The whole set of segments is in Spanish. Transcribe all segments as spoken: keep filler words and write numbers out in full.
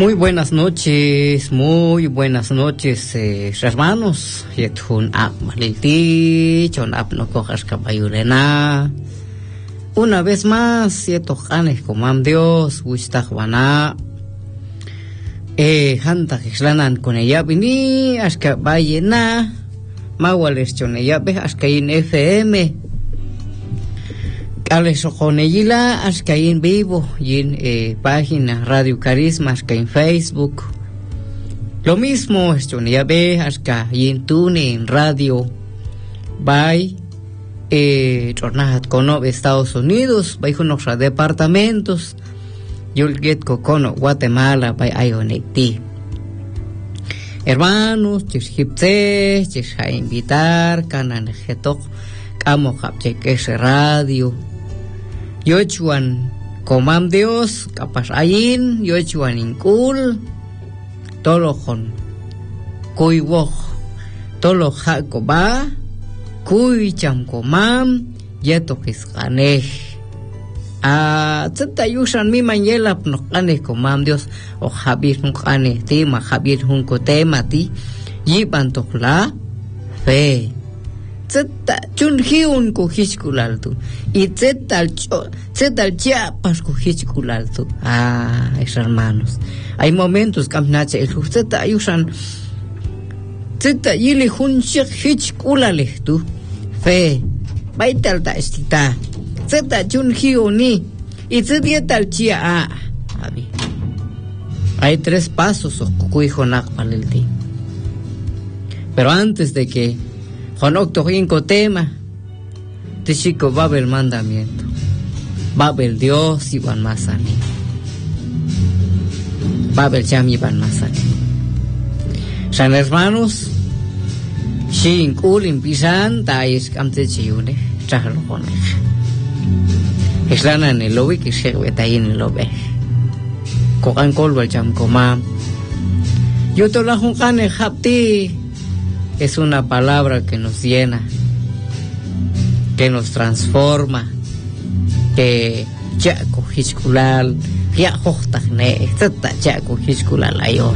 Muy buenas noches, muy buenas noches, eh, hermanos. Yethun ap malilti, chon ap no cojas cabayurena. Una vez más, yetojanes comam Dios, wistajwana. Eh, hanta xlanan con ella vini, hasta bayena. Mawales chon ella ve hasta en F M. Ales ojoneyila hasta en vivo y en eh, página Radio Carisma hasta en Facebook. Lo mismo esto ya ve hasta en Tune en Radio by eh tornat cono Estados Unidos, by unos departamentos. Yo el get cono Guatemala by Ioneti. Hermanos, chishipse, chisha invitar canan getok kamo japche que ese radio. Yochuan comam Dios, capaz ayin, yochuan inkul, tolojon, kuiwoj, tolo jacoba, kui cham comam, yetokiskaneh. Ah, tzeta yusan mi mañela pnokane comam Dios, o Javier nunkane tema, Javier hunko tema ti, yipan tokla, fe. Zeta chunjiun kuhiskulaltu y zeta zeta chiapas kuhiskulaltu. Ah, es hermanos. Hay momentos que amnache el zeta yusan zeta yili hunchik hichkulaltu. Fe, baital ta estita. Zeta chunjiuni y zeta chia ah. Hay tres pasos o kuijonak palelti. Pero antes de que con octoginco tema, te chico va a haber mandamiento, va a haber Dios y van más a mí, va a haber chami van más a mí. San hermanos, sin culin pisan, tais camte chiune, chahalo con él. Es lana en el lobby que se ve ahí en el lobby. Cocan colva el cham coma. Yo te la juncan el hapti. Es una palabra que nos llena, que nos transforma, que ya cojisculal, ya hojtagne, tata ya cojisculal ayon.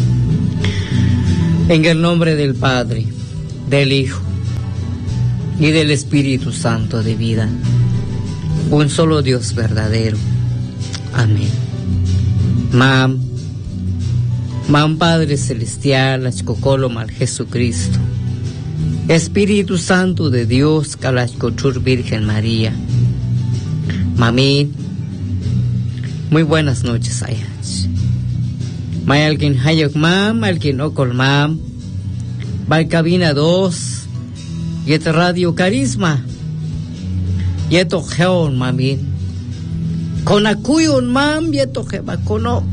En el nombre del Padre, del Hijo y del Espíritu Santo de vida, un solo Dios verdadero. Amén. Mam. Man Padre Celestial, Achcocolo Mal Jesucristo, Espíritu Santo de Dios, Calachcochur Virgen María, Mami, muy buenas noches, Ayach. May alguien hayok mam, alguien okol mam, Val Cabina dos, Yet Radio Carisma, Yeto Geon Mami, Conacuyon mam, Yeto Gebacono.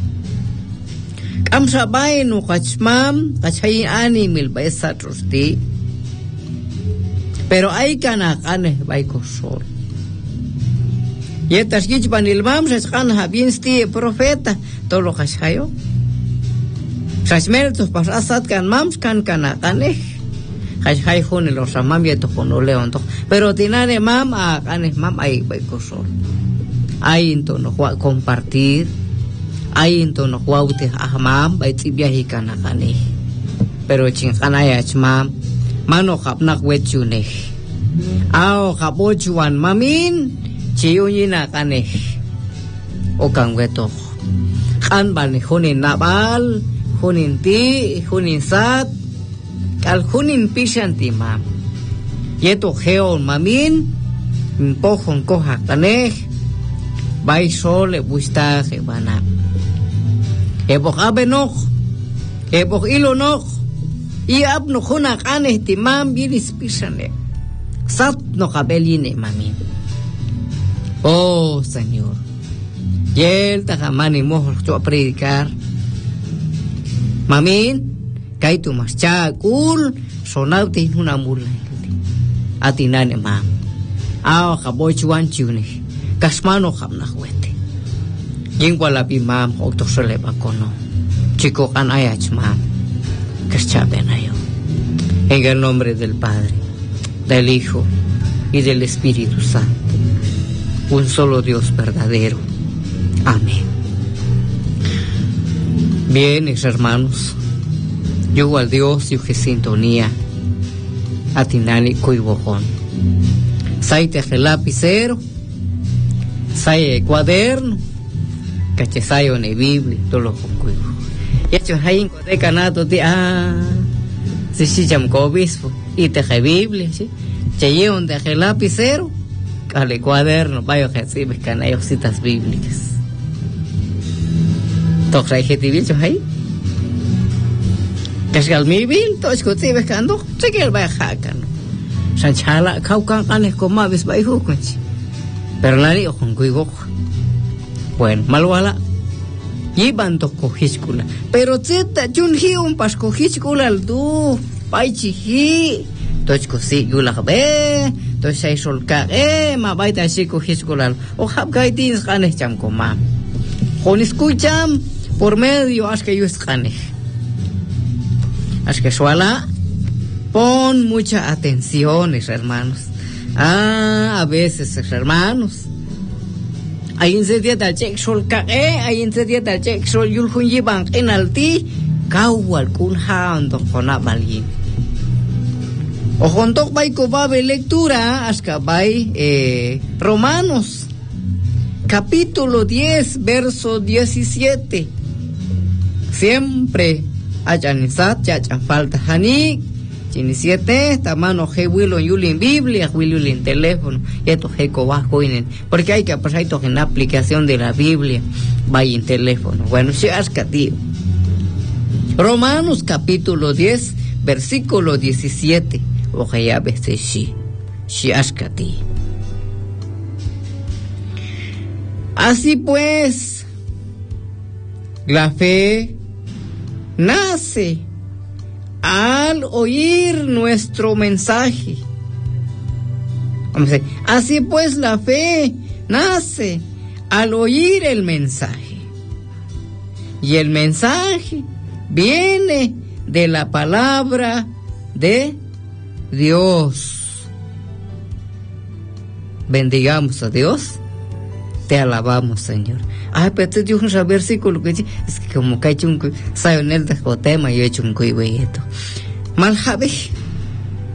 Am sabay no kachmam, kachayin ani mil baisa trusti. Pero hay kanakane bay kosol. Yetas gichban ilmam, se kan habin sti profeta, tolo kachayo. Sasmertos pasasat kan mams kan kanakane. Kachay hun los amam yeto kono leon to. Pero tinane mam a kane mam ay bay kosol. Ay into no compartir. Ay into no huaute ahmam baiti biahi kana kane pero chingana ya chmam mano kapnak wechune ao kabochuan mamin chiyunyina kane okang weto kan ban hunin nabal hunin ti hunin sat kal hunin pishanti mam yeto heon mamin pojon koja kane bai sole busta hebana Eboh abenoch, eboh ilonoch, y abno jona kane timam bilis pisane. Sat no kabeline mami. Oh Señor, yel tahamani mojo a predicar. Mamin, kay tu mascha kul sonauti una mula. Atinane mam. Aw kaboy chuan chune. Kasmano hamna huete. Yingwala pi mam octo soleba kono. Chico an ayach mam. Kaschabenayo. En el nombre del Padre, del Hijo y del Espíritu Santo. Un solo Dios verdadero. Amén. Bien, mis hermanos, yo al Dios, yo que sintonía, atinani cuibojón. Saite el lapicero, sai el cuaderno, caché sayo en Biblia, todo lo con cuibo. Y hecho hay en de canato de ah, si si cham obispo y te la Biblia, sí, che llevan de el lapicero, al cuaderno, vaya que sí, ves canayos citas bíblicas. Todos hay gente bicho ahí. Que si al mi bil, todos que te ves cando, sé que el va a jacar, ¿no? Sanchala, caucan canes con maves va y jucanchi. Pero nadie con cuigo. Bueno, malwala. Llevan dos cojiscula. Pero zeta, jun hi un pas cojiscula al du, pai chihi. Todos que sí, yo la ve, todos hay solca, eh, ma baita así cojiscula. O hab gaitins canes cham con mam. Con escucham. Por medio, haz que yo escane. Haz que suala, pon mucha atención, hermanos. Ah, a veces, hermanos. Hay en ese día tal check sol cae, hay en ese día tal check sol yulhun yiban en alti, kawal kun haando con abalin. O junto baiko babe lectura, haz que bay, eh, Romanos, capítulo diez, verso diecisiete. Siempre hayan isat, hayan falta hanik, chini siete, tamano he willo yulin Biblia, willo en teléfono, y esto he cobajo inen, porque hay que pasar esto en la aplicación de la Biblia, vaya en teléfono. Bueno, si ascatí. Romanos capítulo diez, versículo diecisiete, ojalá ya ves si, si ascatí. Así pues, la fe nace al oír nuestro mensaje. Así pues, la fe nace al oír el mensaje. Y el mensaje viene de la palabra de Dios. Bendigamos a Dios. Te alabamos, Señor. Ay, pero te digo un versículo que es que como que hay un sayonel de tema y he hecho un cuibeto. Maljabe.